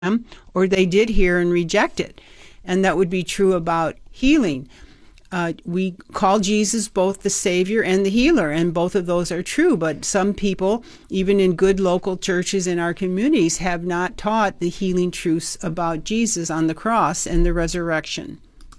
or they did hear and reject it. And that would be true about healing. We call Jesus both the Savior and the healer, and both of those are true. But some people, even in good local churches in our communities, have not taught the healing truths about Jesus on the cross and the resurrection.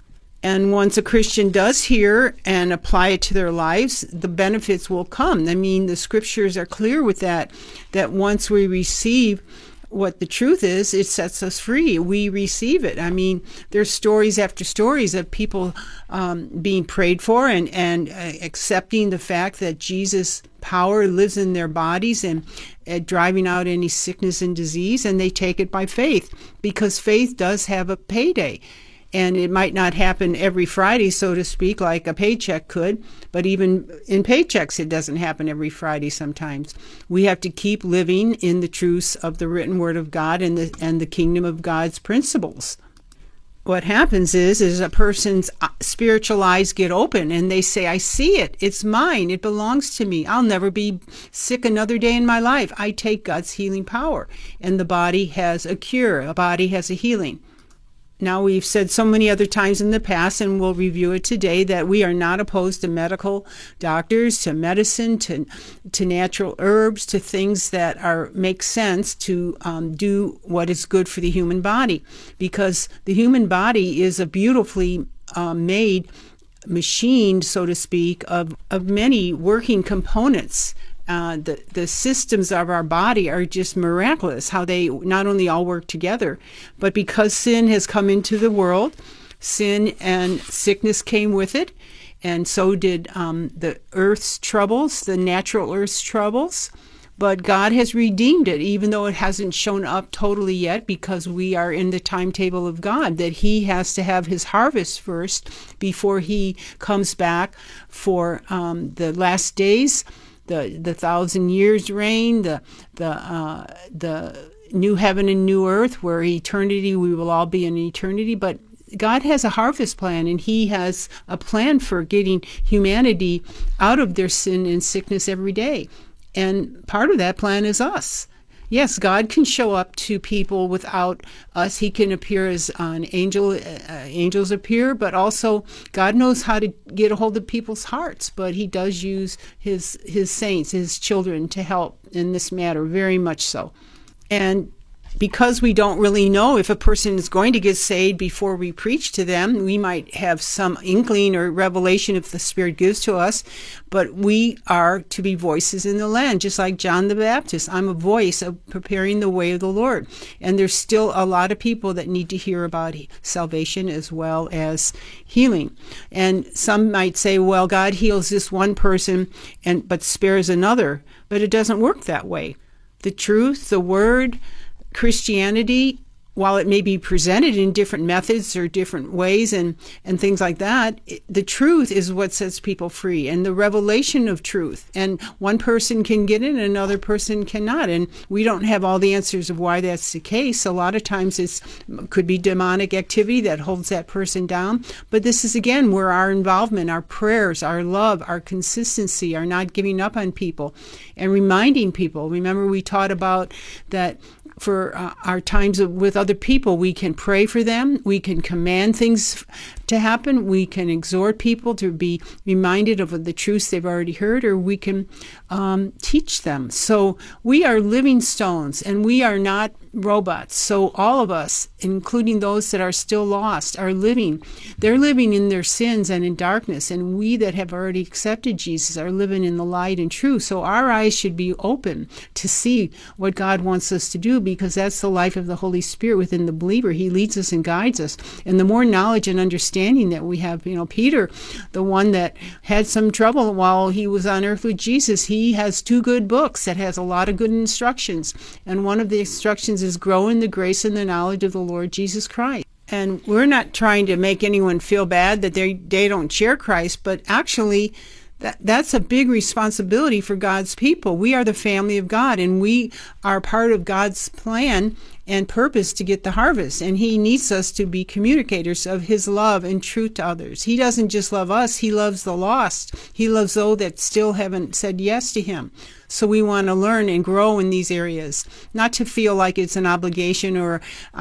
And once a Christian does hear and apply it to their lives, the benefits will come. I mean, the scriptures are clear with that once we receive what the truth is, it sets us free. We receive it. I mean, there's stories after stories of people being prayed for and accepting the fact that Jesus' power lives in their bodies and driving out any sickness and disease, and they take it by faith, because faith does have a payday. And it might not happen every Friday, so to speak, like a paycheck could, but even in paychecks, it doesn't happen every Friday sometimes. We have to keep living in the truths of the written word of God and the kingdom of God's principles. What happens is a person's spiritual eyes get open and they say, I see it. It's mine. It belongs to me. I'll never be sick another day in my life. I take God's healing power, and the body has a cure. A body has a healing. Now, we've said so many other times in the past, and we'll review it today, that we are not opposed to medical doctors, to medicine, to natural herbs, to things that make sense to do what is good for the human body. Because the human body is a beautifully made machine, so to speak, of many working components. The systems of our body are just miraculous, how they not only all work together, but because sin has come into the world, sin and sickness came with it, and so did the earth's troubles, the natural earth's troubles. But God has redeemed it, even though it hasn't shown up totally yet, because we are in the timetable of God, that He has to have His harvest first before He comes back for the last days. The 1,000 years reign, the new heaven and new earth, where eternity, we will all be in eternity. But God has a harvest plan, and He has a plan for getting humanity out of their sin and sickness every day. And part of that plan is us. Yes, God can show up to people without us. He can appear as an angel. Angels appear, but also God knows how to get a hold of people's hearts. But He does use His saints, His children, to help in this matter, very much so. And because we don't really know if a person is going to get saved before we preach to them, we might have some inkling or revelation if the Spirit gives to us, but we are to be voices in the land, just like John the Baptist. I'm a voice of preparing the way of the Lord. And there's still a lot of people that need to hear about salvation as well as healing. And some might say, well, God heals this one person but spares another. But it doesn't work that way. The truth, the word, Christianity, while it may be presented in different methods or different ways and things like that, the truth is what sets people free, and the revelation of truth. And one person can get it and another person cannot. And we don't have all the answers of why that's the case. A lot of times it could be demonic activity that holds that person down. But this is, again, where our involvement, our prayers, our love, our consistency, our not giving up on people and reminding people. Remember, we taught about that for our times with other people. We can pray for them. We can command things to happen. We can exhort people to be reminded of the truths they've already heard, or we can teach them. So we are living stones, and we are not robots. So all of us, including those that are still lost, are living. They're living in their sins and in darkness, and we that have already accepted Jesus are living in the light and truth. So our eyes should be open to see what God wants us to do, because that's the life of the Holy Spirit within the believer. He leads us and guides us. And the more knowledge and understanding that we have, Peter, the one that had some trouble while he was on earth with Jesus, he has 2 good books that has a lot of good instructions. And one of the instructions is grow in the grace and the knowledge of the Lord Jesus Christ. And we're not trying to make anyone feel bad that they don't share Christ, but actually that's a big responsibility for God's people. We are the family of God, and we are part of God's plan and purpose to get the harvest. And he needs us to be communicators of his love and truth to others. He doesn't just love us, he loves the lost. He loves those that still haven't said yes to him. So we want to learn and grow in these areas, not to feel like it's an obligation or